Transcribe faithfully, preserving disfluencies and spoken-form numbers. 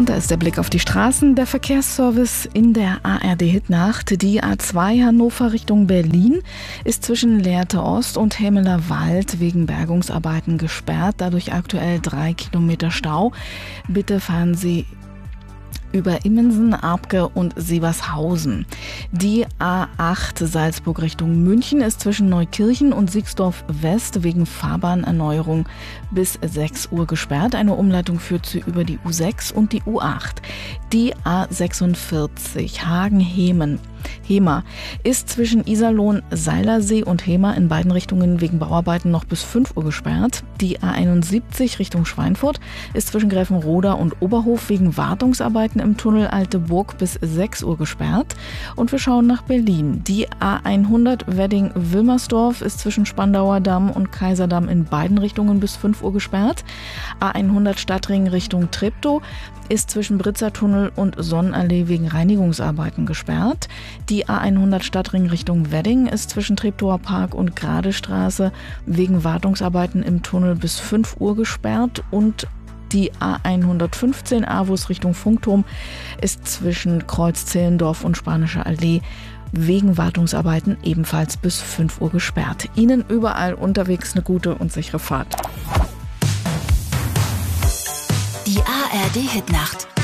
Und da ist der Blick auf die Straßen. Der Verkehrsservice in der A R D-Hitnacht. Die A zwei Hannover Richtung Berlin ist zwischen Lehrte Ost und Hämeler Wald wegen Bergungsarbeiten gesperrt. Dadurch aktuell drei Kilometer Stau. Bitte fahren Sie über Immensen, Abke und Sievershausen. Die A acht Salzburg Richtung München ist zwischen Neukirchen und Siegsdorf West wegen Fahrbahnerneuerung bis sechs Uhr gesperrt. Eine Umleitung führt sie über die U sechs und die U acht. Die A sechsundvierzig Hagen-Hemen Hemer ist zwischen Iserlohn, Seilersee und Hemer in beiden Richtungen wegen Bauarbeiten noch bis fünf Uhr gesperrt. Die A einundsiebzig Richtung Schweinfurt ist zwischen Gräfenroda und Oberhof wegen Wartungsarbeiten im Tunnel Alte Burg bis sechs Uhr gesperrt. Und wir schauen nach Berlin. Die A hundert Wedding-Wilmersdorf ist zwischen Spandauer Damm und Kaiserdamm in beiden Richtungen bis fünf Uhr gesperrt. A hundert Stadtring Richtung Treptow ist zwischen Britzer Tunnel und Sonnenallee wegen Reinigungsarbeiten gesperrt. Die A hundert Stadtring Richtung Wedding ist zwischen Treptower Park und Gradestraße wegen Wartungsarbeiten im Tunnel bis fünf Uhr gesperrt. Und die A hundertfünfzehn Avus Richtung Funkturm ist zwischen Kreuz Zehlendorf und Spanische Allee wegen Wartungsarbeiten ebenfalls bis fünf Uhr gesperrt. Ihnen überall unterwegs eine gute und sichere Fahrt. Die A R D-Hitnacht.